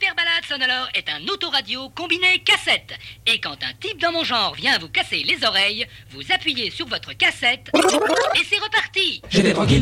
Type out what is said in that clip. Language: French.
Hyperbalade sonore est un autoradio combiné cassette. Et quand un type dans mon genre vient vous casser les oreilles, vous appuyez sur votre cassette et c'est reparti. J'étais tranquille